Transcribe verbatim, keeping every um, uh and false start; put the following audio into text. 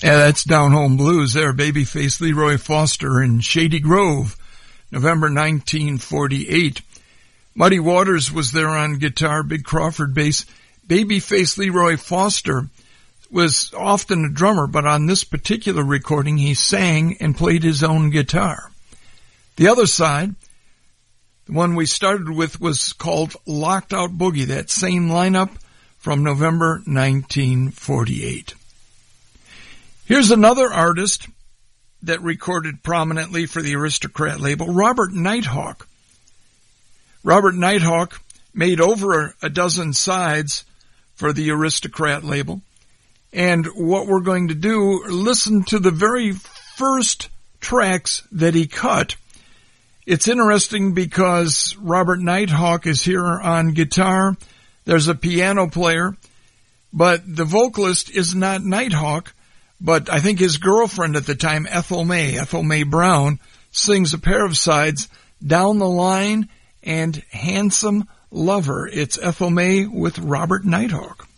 Yeah, that's Down Home Blues there. Babyface Leroy Foster in Shady Grove, November nineteen forty-eight. Muddy Waters was there on guitar, Big Crawford bass. Babyface Leroy Foster was often a drummer, but on this particular recording he sang and played his own guitar. The other side, the one we started with, was called Locked Out Boogie, that same lineup from November nineteen forty-eight. Here's another artist that recorded prominently for the Aristocrat label, Robert Nighthawk. Robert Nighthawk made over a dozen sides for the Aristocrat label. And what we're going to do, listen to the very first tracks that he cut. It's interesting because Robert Nighthawk is here on guitar. There's a piano player, but the vocalist is not Nighthawk, but I think his girlfriend at the time, Ethel May, Ethel May Brown, sings a pair of sides, Down the Line and Handsome Lover. It's Ethel May with Robert Nighthawk.